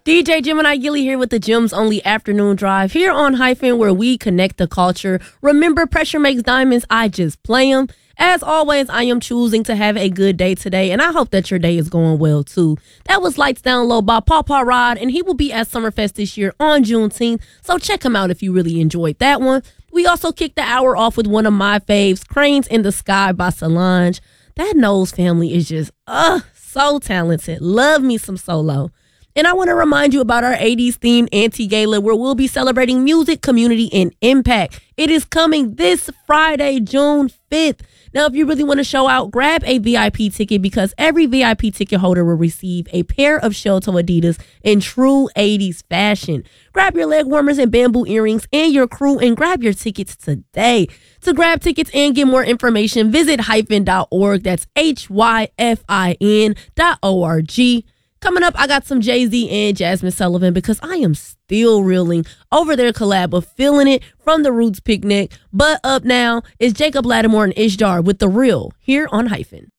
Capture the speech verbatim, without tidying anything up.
D J Gemini Gilly here with the Gems Only Afternoon Drive here on Hyphen, where we connect the culture. Remember, pressure makes diamonds. I just play them. As always, I am choosing to have a good day today, and I hope that your day is going well, too. That was Lights Down Low by Paw Paw Rod, and he will be at Summerfest this year on Juneteenth, so check him out if you really enjoyed that one. We also kicked the hour off with one of my faves, Cranes in the Sky by Solange. That Knowles family is just, uh, so talented. Love me some Solo. And I want to remind you about our eighties themed anti-gala, where we'll be celebrating music, community, and impact. It is coming this Friday, June fifth. Now, if you really want to show out, grab a V I P ticket, because every V I P ticket holder will receive a pair of shell-toe Adidas in true eighties fashion. Grab your leg warmers and bamboo earrings and your crew, and grab your tickets today. To grab tickets and get more information, visit hyphen dot org. That's H Y F I N dot O R G. Coming up, I got some Jay-Z and Jasmine Sullivan, because I am still reeling over their collab of Feeling It from the Roots Picnic. But up now is Jacob Lattimore and Ishtar with The Real here on Hyphen.